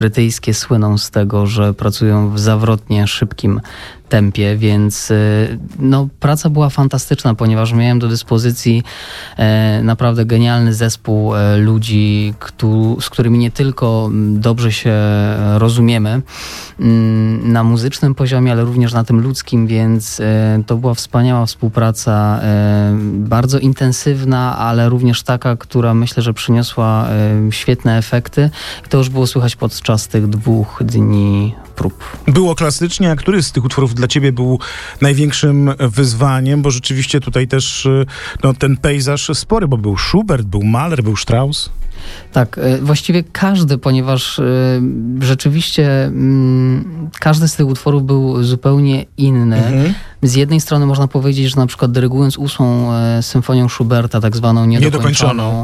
brytyjskie słyną z tego, że pracują w zawrotnie szybkim tempie, więc praca była fantastyczna, ponieważ miałem do dyspozycji naprawdę genialny zespół ludzi, z którymi nie tylko dobrze się rozumiemy na muzycznym poziomie, ale również na tym ludzkim, więc to była wspaniała współpraca, bardzo intensywna, ale również taka, która myślę, że przyniosła świetne efekty. I to już było słychać podczas tych 2 dni prób. Było klasycznie, a który z tych utworów dla ciebie był największym wyzwaniem? Bo rzeczywiście tutaj też ten pejzaż spory, bo był Schubert, był Mahler, był Strauss. Tak, właściwie każdy, ponieważ rzeczywiście każdy z tych utworów był zupełnie inny. Z jednej strony można powiedzieć, że na przykład dyrygując 8. symfonią Schuberta, tak zwaną niedokończoną,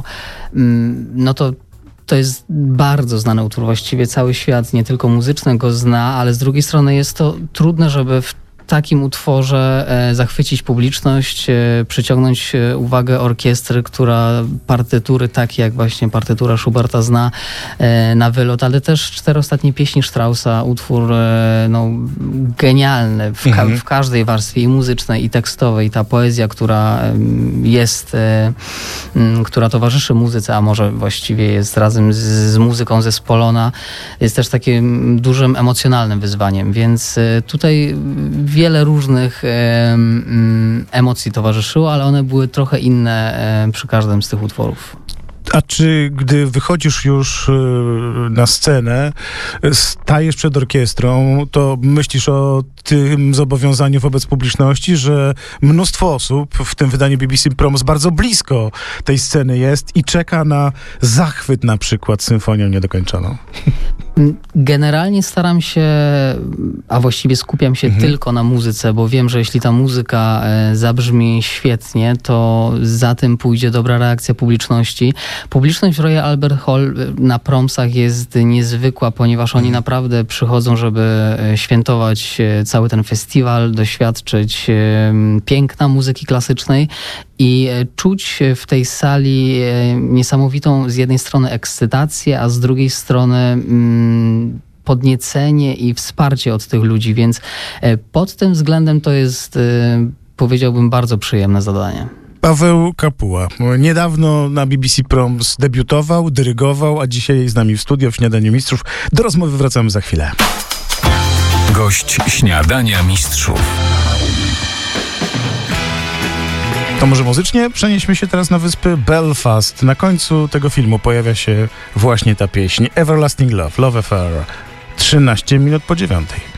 to jest bardzo znany utwór. Właściwie cały świat, nie tylko muzyczny, go zna, ale z drugiej strony jest to trudne, żeby w takim utworze zachwycić publiczność, przyciągnąć uwagę orkiestry, która partytury takie jak właśnie partytura Schuberta zna na wylot, ale też 4 ostatnie pieśni Straussa, utwór genialny w każdej warstwie i muzycznej, i tekstowej. Ta poezja, która jest, która towarzyszy muzyce, a może właściwie jest razem z muzyką zespolona, jest też takim dużym emocjonalnym wyzwaniem, więc tutaj wiele różnych emocji towarzyszyło, ale one były trochę inne przy każdym z tych utworów. A czy gdy wychodzisz już na scenę, stajesz przed orkiestrą, to myślisz o tym zobowiązaniu wobec publiczności, że mnóstwo osób, w tym wydaniu BBC Proms, bardzo blisko tej sceny jest i czeka na zachwyt na przykład symfonią niedokończoną? Generalnie staram się, a właściwie skupiam się tylko na muzyce, bo wiem, że jeśli ta muzyka zabrzmi świetnie, to za tym pójdzie dobra reakcja publiczności. Publiczność w Royal Albert Hall na Promsach jest niezwykła, ponieważ oni naprawdę przychodzą, żeby świętować cały ten festiwal, doświadczyć piękna muzyki klasycznej i czuć w tej sali niesamowitą z jednej strony ekscytację, a z drugiej strony podniecenie i wsparcie od tych ludzi, więc pod tym względem to jest, powiedziałbym, bardzo przyjemne zadanie. Paweł Kapuła. Niedawno na BBC Proms debiutował, dyrygował, a dzisiaj jest z nami w studio w Śniadaniu Mistrzów. Do rozmowy wracamy za chwilę. Gość Śniadania Mistrzów. To może muzycznie przenieśmy się teraz na wyspy Belfast. Na końcu tego filmu pojawia się właśnie ta pieśń Everlasting Love, Love Affair. 13 minut po 9.